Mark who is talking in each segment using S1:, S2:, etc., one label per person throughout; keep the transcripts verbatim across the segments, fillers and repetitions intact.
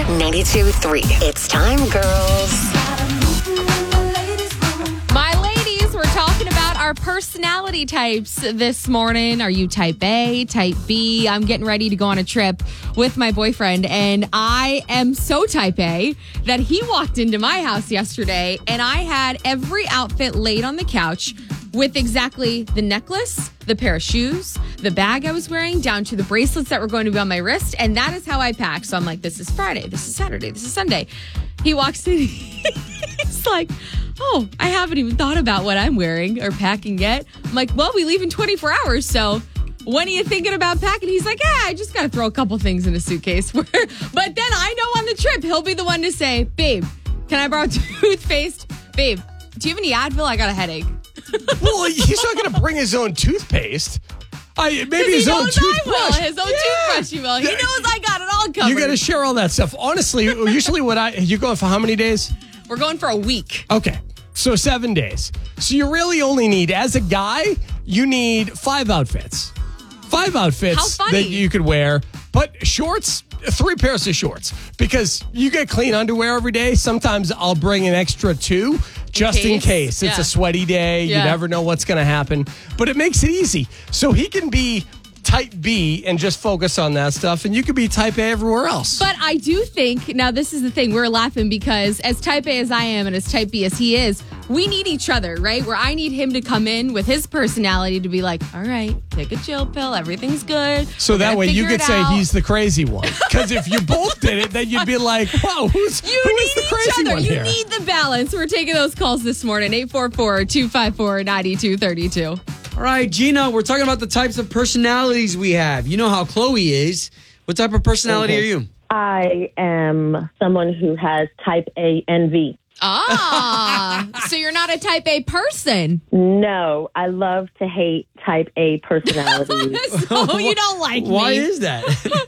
S1: ninety-two point three. It's time, girls.
S2: My ladies, we're talking about our personality types this morning. Are you type A, type B? I'm getting ready to go on a trip with my boyfriend, and I am so type A that he walked into my house yesterday, and I had every outfit laid on the couch with exactly the necklace, the pair of shoes, the bag I was wearing, down to the bracelets that were going to be on my wrist. And that is how I pack. So I'm like, this is Friday, this is Saturday, this is Sunday. He walks in, he's like, oh, I haven't even thought about what I'm wearing or packing yet. I'm like, well, we leave in twenty-four hours, so when are you thinking about packing? He's like, yeah, I just got to throw a couple things in a suitcase. But then I know on the trip, he'll be the one to say, babe, can I borrow toothpaste? Babe, do you have any Advil? I got a headache.
S3: Well, he's not going to bring his own toothpaste. I, maybe his own toothbrush.
S2: I will. His own yeah. toothbrush, he will. He knows I got it all covered.
S3: You got to share all that stuff. Honestly, usually what I, you're going for how many days?
S2: We're going for a week.
S3: Okay. So seven days. So you really only need, as a guy, you need five outfits. Five outfits that you could wear. But shorts, three pairs of shorts. Because you get clean underwear every day. Sometimes I'll bring an extra two just in case. In case. It's yeah. a sweaty day. Yeah. You never know what's going to happen. But it makes it easy. So he can be type B and just focus on that stuff, and you could be type A everywhere else.
S2: But I do think, now this is the thing, we're laughing because as type A as I am and as type B as he is, we need each other, right? Where I need him to come in with his personality to be like, all right, take a chill pill, everything's good.
S3: So that way you could say he's the crazy one. Because if you both did it, then you'd be like, wow, who's,
S2: you
S3: who
S2: need
S3: is the crazy
S2: each other.
S3: one
S2: you
S3: here?
S2: You need the balance. We're taking those calls this morning, eight four four, two five four, nine two three two.
S4: All right, Gina, we're talking about the types of personalities we have. You know how Chloe is. What type of personality
S5: okay.
S4: are you?
S5: I am someone who has type A envy.
S2: Ah, so you're not a type A person.
S5: No, I love to hate type A personalities.
S2: So you don't like me.
S4: Why is that?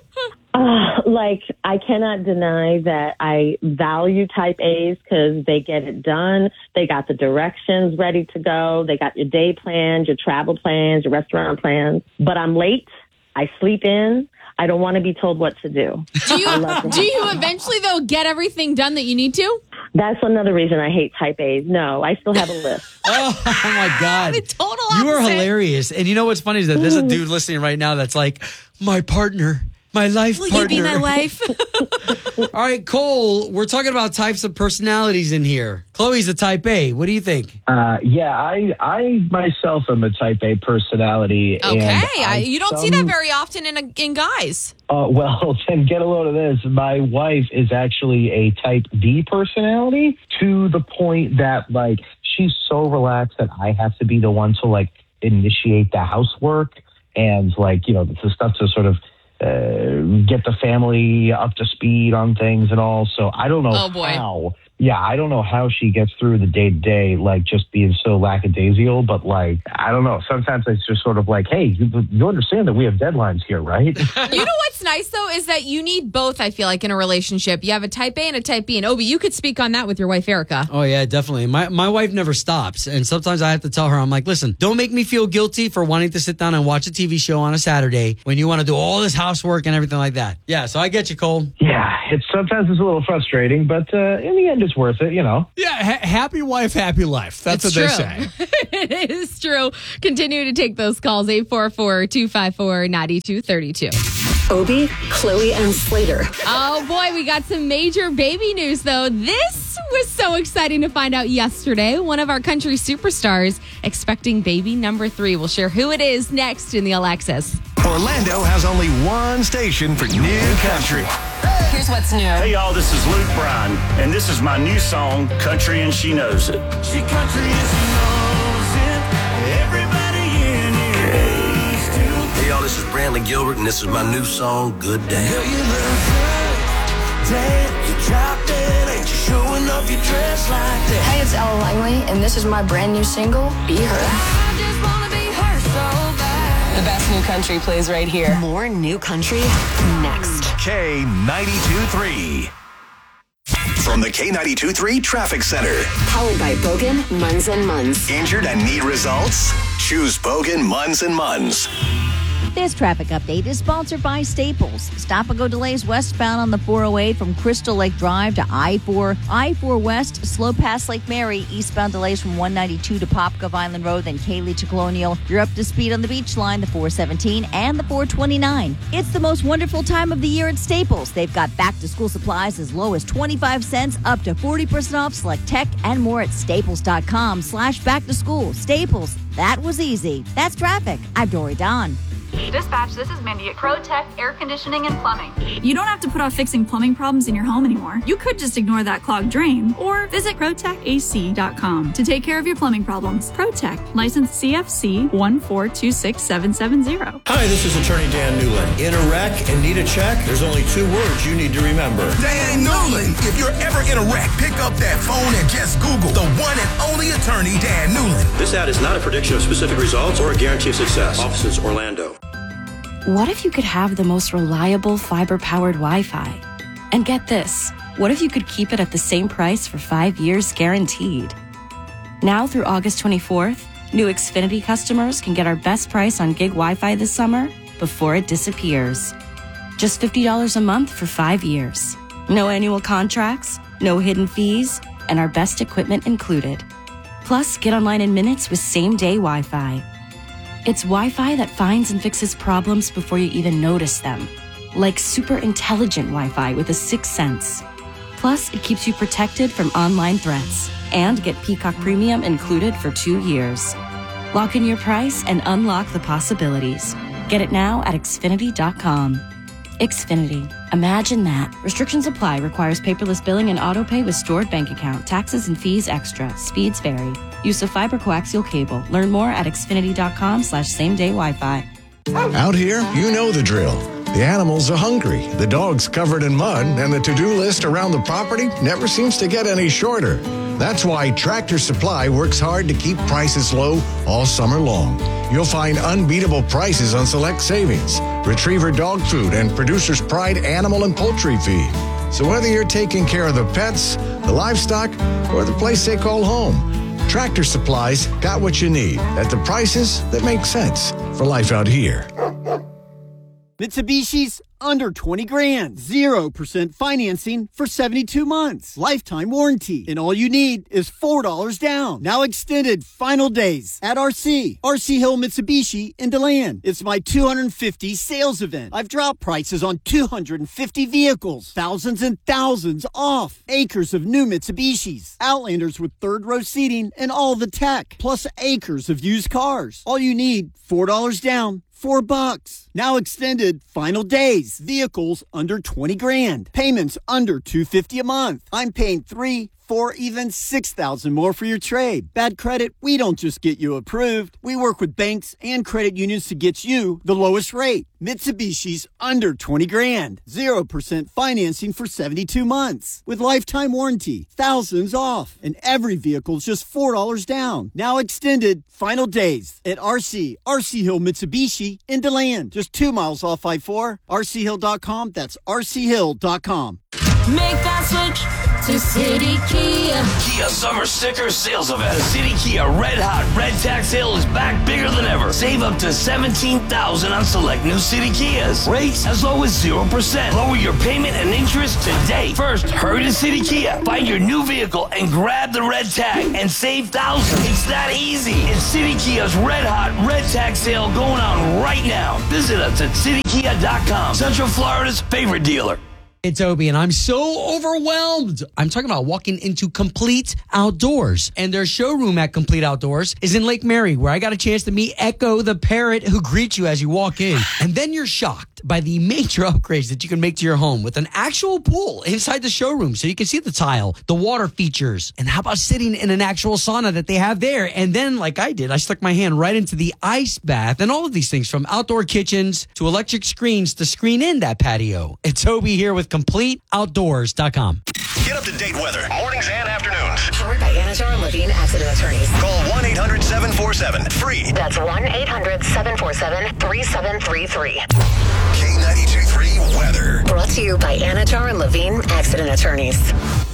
S5: Uh, like, I cannot deny that I value type A's because they get it done. They got the directions ready to go. They got your day plans, your travel plans, your restaurant plans. But I'm late. I sleep in. I don't want to be told what to do.
S2: Do you, do you eventually, though, get everything done that you need to?
S5: That's another reason I hate type A's. No, I still have a list.
S4: oh, oh, my God.
S2: The total opposite.
S4: You are hilarious. And you know what's funny is that there's a dude listening right now that's like, my partner. My life
S2: Will
S4: partner.
S2: you be my wife?
S4: All right, Cole, we're talking about types of personalities in here. Chloe's a type A. What do you think?
S6: Uh, yeah, I I myself am a type A personality.
S2: Okay,
S6: and
S2: I, you don't
S6: some,
S2: see that very often in a, in guys.
S6: Uh, well, then get a load of this. My wife is actually a type B personality to the point that, like, she's so relaxed that I have to be the one to, like, initiate the housework and, like, you know, the stuff to sort of Uh, get the family up to speed on things and all. So I don't know
S2: oh, boy.
S6: how. Yeah, I don't know how she gets through the day to day, like just being so lackadaisical. But like, I don't know. Sometimes it's just sort of like, hey, you, you understand that we have deadlines here, right?
S2: You know what's nice though is that you need both. I feel like in a relationship, you have a type A and a type B. And Obi, you could speak on that with your wife, Erica.
S4: Oh yeah, definitely. My my wife never stops, and sometimes I have to tell her, I'm like, listen, don't make me feel guilty for wanting to sit down and watch a T V show on a Saturday when you want to do all this housework and everything like that. Yeah, so I get you, Cole.
S6: Yeah, it's sometimes it's a little frustrating, but uh, in the end, it's worth it, you know.
S3: Yeah, ha- happy wife, happy life. That's
S2: it's
S3: what
S2: true.
S3: they say.
S2: It is true. Continue to take those calls, eight four four, two five four, nine two three two.
S1: Obi, Chloe, and Slater.
S2: Oh, boy, we got some major baby news, though. This was so exciting to find out yesterday. One of our country superstars expecting baby number three. We'll share who it is next in the Alexis.
S7: Orlando has only one station for new country.
S1: Here's what's new.
S8: Hey, y'all, this is Luke Bryan, and this is my new song, Country and She Knows It. She country and she knows it. Everybody in here needs to.
S9: Hey, y'all, this is Brantley Gilbert, and this is my new song, Good Day.
S8: Girl, you look good. Damn, you dropped it. Ain't you showing off your dress like that?
S10: Hey, it's Ella Langley, and this is my brand new single, Be Her.
S8: I just wanna be her so bad.
S1: The best new country plays right here. More new country next.
S7: K ninety-two point three. From the K ninety-two point three Traffic Center.
S1: Powered by Bogan, Munz and Munz.
S7: Injured and need results? Choose Bogan, Munz and Munz.
S11: This traffic update is sponsored by Staples. Stop-and-go delays westbound on the four oh eight from Crystal Lake Drive to I four. I four West, slow past Lake Mary. Eastbound delays from one ninety-two to Popcove Island Road, then Cayley to Colonial. You're up to speed on the Beach Line, the four seventeen, and the four twenty-nine. It's the most wonderful time of the year at Staples. They've got back-to-school supplies as low as twenty-five cents, up to forty percent off select tech, and more at staples.com slash back-to-school. Staples, that was easy. That's traffic. I'm Dory Don.
S12: Dispatch, this is Mindy at ProTech Air Conditioning and Plumbing. You don't have to put off fixing plumbing problems in your home anymore. You could just ignore that clogged drain or visit Pro Tech A C dot com to take care of your plumbing problems. ProTech, license C F C one four two six seven seven zero.
S13: Hi, this is Attorney Dan Newland. In a wreck and need a check? There's only two words you need to remember.
S14: Dan Newland. If you're ever in a wreck, pick up that phone and just Google the one and only attorney, Dan Newland.
S13: This ad is not a prediction of specific results or a guarantee of success. Offices, Orlando.
S15: What if you could have the most reliable fiber-powered Wi-Fi? And get this, what if you could keep it at the same price for five years guaranteed? Now through August twenty-fourth, new Xfinity customers can get our best price on gig Wi-Fi this summer before it disappears. Just fifty dollars a month for five years. No annual contracts, no hidden fees, and our best equipment included. Plus, get online in minutes with same-day Wi-Fi. It's Wi-Fi that finds and fixes problems before you even notice them. Like super intelligent Wi-Fi with a sixth sense. Plus, it keeps you protected from online threats. And get Peacock Premium included for two years. Lock in your price and unlock the possibilities. Get it now at Xfinity dot com. Xfinity. Imagine that. Restrictions apply. Requires paperless billing and auto pay with stored bank account. Taxes and fees extra. Speeds vary. Use of fiber coaxial cable. Learn more at Xfinity dot com slash same day Wi-Fi.
S16: Out here, you know the drill. The animals are hungry, the dog's covered in mud, and the to-do list around the property never seems to get any shorter. That's why Tractor Supply works hard to keep prices low all summer long. You'll find unbeatable prices on select savings, Retriever dog food, and Producer's Pride animal and poultry feed. So whether you're taking care of the pets, the livestock, or the place they call home, Tractor Supply's got what you need at the prices that make sense for life out here.
S17: Mitsubishi's under twenty grand. zero percent financing for seventy-two months. Lifetime warranty. And all you need is four dollars down. Now extended final days at R C. R C Hill Mitsubishi in DeLand. It's my two hundred fifty sales event. I've dropped prices on two hundred fifty vehicles. Thousands and thousands off. Acres of new Mitsubishis. Outlanders with third row seating and all the tech. Plus acres of used cars. All you need, four dollars down. Four bucks. Now extended final days. Vehicles under twenty grand. Payments under two hundred fifty a month. I'm paying three, four, even six thousand more for your trade. Bad credit, we don't just get you approved. We work with banks and credit unions to get you the lowest rate. Mitsubishi's under twenty grand. Zero percent financing for seventy-two months. With lifetime warranty. Thousands off. And every vehicle's just four dollars down. Now extended final days at R C. R C Hill Mitsubishi in DeLand. Just two miles off I four. R C Hill dot com. That's R C Hill dot com.
S18: Make that switch to City Kia.
S8: Kia Summer Sticker Sales Event. The City Kia Red Hot Red Tag Sale is back bigger than ever. Save up to seventeen thousand dollars on select new City Kias. Rates as low as zero percent. Lower your payment and interest today. First, hurry to City Kia. Find your new vehicle and grab the red tag and save thousands. It's that easy. It's City Kia's Red Hot Red Tag Sale going on right now. Visit us at City Kia dot com. Central Florida's favorite dealer.
S4: It's Obie, and I'm so overwhelmed. I'm talking about walking into Complete Outdoors. And their showroom at Complete Outdoors is in Lake Mary, where I got a chance to meet Echo the parrot who greets you as you walk in. And then you're shocked by the major upgrades that you can make to your home with an actual pool inside the showroom so you can see the tile, the water features, and how about sitting in an actual sauna that they have there. And then, like I did, I stuck my hand right into the ice bath and all of these things, from outdoor kitchens to electric screens to screen in that patio. It's Obie here with Complete Outdoors dot com.
S7: Get up-to-date weather, mornings and afternoons.
S1: Powered by Anajar and Levine Accident Attorneys.
S7: Call one eight hundred seven four seven free.
S1: That's one eight hundred seven four seven three seven three three.
S7: K ninety-two point three weather.
S1: Brought to you by Anajar and Levine Accident Attorneys.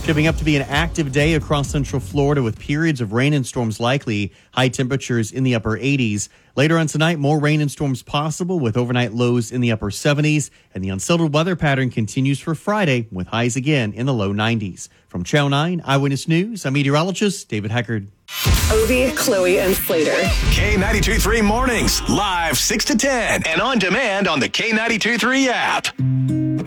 S19: Shaping up to be an active day across central Florida with periods of rain and storms likely. High temperatures in the upper eighties. Later on tonight, more rain and storms possible with overnight lows in the upper seventies. And the unsettled weather pattern continues for Friday with highs again in the low nineties. From Channel nine Eyewitness News, I'm meteorologist David Heckard.
S1: Obie, Chloe, and Slater.
S7: K ninety-two point three Mornings, live six to ten and on demand on the K ninety-two point three app.